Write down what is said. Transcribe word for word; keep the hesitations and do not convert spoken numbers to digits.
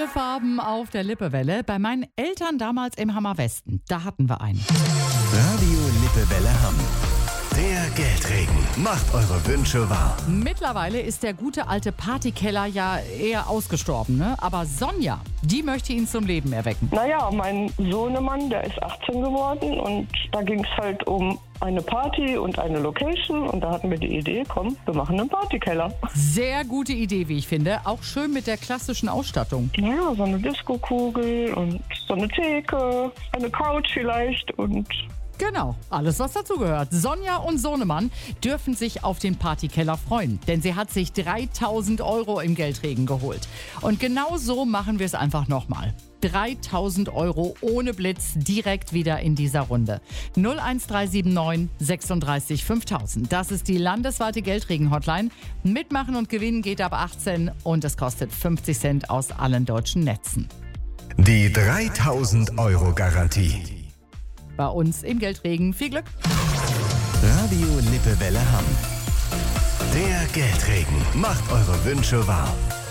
Alle Farben auf der Lippewelle. Bei meinen Eltern damals im Hammerwesten, da hatten wir einen. Radio Lippewelle Hamm. Der Geldregen macht eure Wünsche wahr. Mittlerweile ist der gute alte Partykeller ja eher ausgestorben, ne? Aber Sonja, die möchte ihn zum Leben erwecken. Naja, mein Sohnemann, der ist achtzehn geworden und da ging es halt um eine Party und eine Location und da hatten wir die Idee, komm, wir machen einen Partykeller. Sehr gute Idee, wie ich finde. Auch schön mit der klassischen Ausstattung. Ja, so eine Disco-Kugel und so eine Theke, eine Couch vielleicht und... Genau, alles was dazugehört. Sonja und Sohnemann dürfen sich auf den Partykeller freuen, denn sie hat sich dreitausend Euro im Geldregen geholt. Und genau so machen wir es einfach nochmal. dreitausend Euro ohne Blitz direkt wieder in dieser Runde. null eins drei sieben neun sechsunddreißig fünftausend. Das ist die landesweite Geldregen-Hotline. Mitmachen und gewinnen geht ab achtzehn und es kostet fünfzig Cent aus allen deutschen Netzen. Die dreitausend Euro Garantie. Bei uns im Geldregen. Viel Glück! Radio Lippewelle Hamm. Der Geldregen macht eure Wünsche wahr.